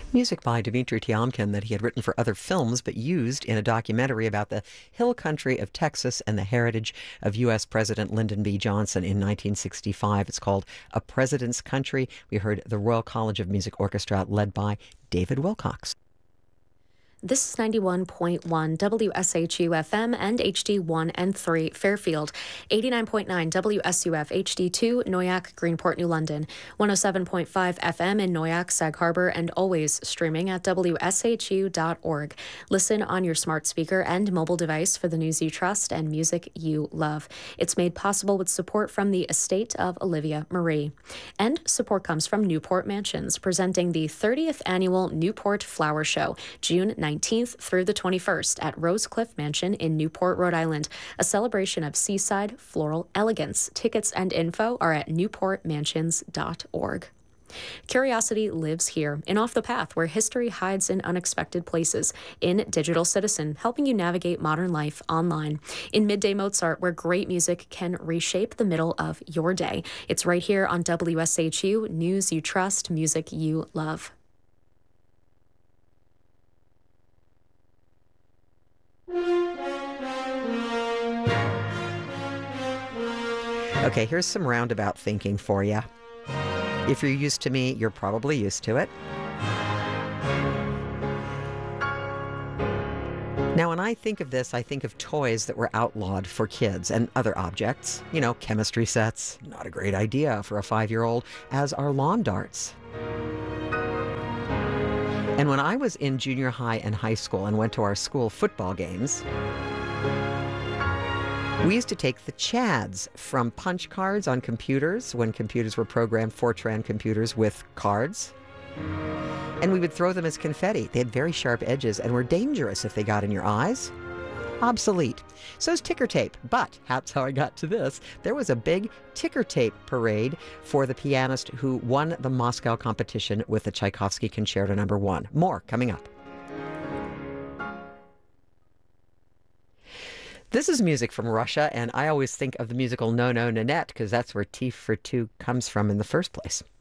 Music by Dmitri Tiomkin that he had written for other films but used in a documentary about the hill country of Texas and the heritage of U.S. President Lyndon B. Johnson in 1965. It's called A President's Country. We heard the Royal College of Music Orchestra led by David Wilcox. This is 91.1 WSHU FM and HD1 and 3 Fairfield, 89.9 WSUF HD2 Noyak, Greenport, New London, 107.5 FM in Noyak, Sag Harbor, and always streaming at WSHU.org. Listen on your smart speaker and mobile device for the news you trust and music you love. It's made possible with support from the estate of Olivia Marie. And support comes from Newport Mansions, presenting the 30th annual Newport Flower Show, June 19th through the 21st at Rosecliff Mansion in Newport, Rhode Island, a celebration of seaside floral elegance. Tickets and info are at newportmansions.org. Curiosity lives here in Off the Path, where history hides in unexpected places, in Digital Citizen, helping you navigate modern life online, in Midday Mozart, where great music can reshape the middle of your day. It's right here on WSHU, news you trust, music you love. Okay, here's some roundabout thinking for you. If you're used to me, you're probably used to it. Now, when I think of this, I think of toys that were outlawed for kids and other objects. You know, chemistry sets, not a great idea for a 5-year-old, as are lawn darts. And when I was in junior high and high school and went to our school football games, we used to take the chads from punch cards on computers when computers were programmed, Fortran computers with cards, and we would throw them as confetti. They had very sharp edges and were dangerous if they got in your eyes. Obsolete. So's ticker tape. But that's how I got to this. There was a big ticker tape parade for the pianist who won the Moscow competition with the Tchaikovsky Concerto No. 1. More coming up. This is music from Russia, and I always think of the musical No No Nanette because that's where T for Two comes from in the first place.